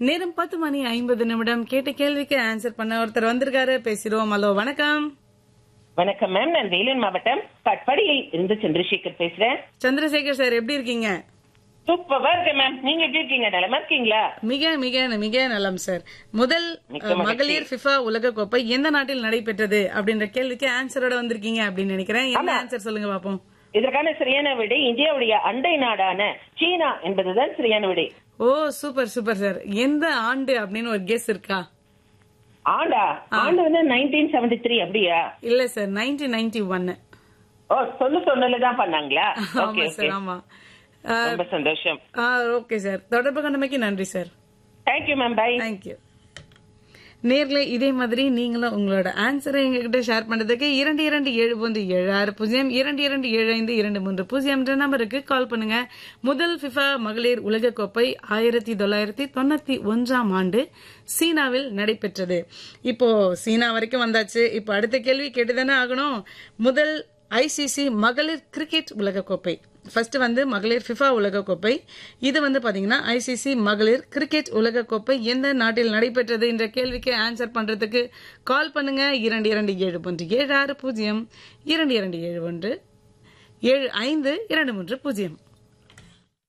நேரம் 10:50 கேட்ட கேள்விக்கு ஆன்சர் பண்ண ஒருத்தர் வந்திருக்காரு. பேசிடுவோம். ஹலோ, வணக்கம். வணக்கம் மேம், நான் வேலூர் மாவட்டம் கட்பாடியில் இருந்து சந்திரசேகர் பேசுறேன். சந்திரசேகர் சார், எப்படி இருக்கீங்க? சூப்பரா இருக்கேன் மேம். நீங்க எப்படி இருக்கீங்க? நலமா இருக்கீங்களா? மிக மிக மிக நலம் சார். முதல் மகளிர் ஃபிஃபா உலக கோப்பை எந்த நாட்டில் நடைபெற்றது அப்படின்ற கேள்விக்கு ஆன்சரோட வந்திருக்கீங்க அப்படின்னு நினைக்கிறேன். என்ன ஆன்சர் சொல்லுங்க பாப்போம். இதற்கான சரியான விடை இந்தியாவுடைய அண்டை நாடான சீனா என்பதுதான் சரியான விடை. ஓ, சூப்பர் சூப்பர் சார். எந்த ஆண்டு அப்படின்னு ஒரு கெஸ் இருக்கா? ஆண்டு வந்து 1973 அப்படியா? இல்ல சார், 1991. ஓ, தொண்ணூத்தொன்னுலதான் பண்ணாங்களா? ஆமா சார், ஆமா. ரொம்ப சந்தோஷம். ஓகே சார், தொடர்பு கொண்டமைக்கு நன்றி sir. Thank you ma'am, by. Thank you. நேர்ல இதே மாதிரி நீங்களும் உங்களோட ஆன்சரை எங்ககிட்ட ஷேர் பண்றதுக்கு 227176 227523 நம்பருக்கு கால் பண்ணுங்க. முதல் ஃபிஃபா மகளிர் உலக கோப்பை 1991 ஆண்டு சீனாவில் நடைபெற்றது. இப்போ சீனா வரைக்கும் வந்தாச்சு. இப்போ அடுத்த கேள்வி கேட்டுதானே ஆகணும். முதல் ஐசிசி மகளிர் கிரிக்கெட் உலக கோப்பை, ஃபர்ஸ்ட் வந்து மகளிர் ஃபிஃபா உலக கோப்பை, இது வந்து பாத்தீங்கன்னா ஐசிசி மகளிர் கிரிக்கெட் உலக கோப்பை எந்த நாட்டில் நடைபெற்றது என்ற கேள்விக்கு ஆன்சர் பண்றதுக்கு கால் பண்ணுங்க. 227176 22717523.